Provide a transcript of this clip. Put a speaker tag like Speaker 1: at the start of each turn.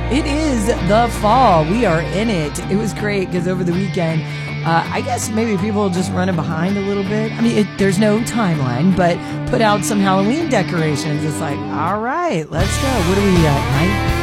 Speaker 1: It is the fall. We are in it. It was great because over the weekend, I guess maybe people just running behind a little bit. I mean, there's no timeline, but put out some Halloween decorations. It's like, all right, let's go. What are we at, night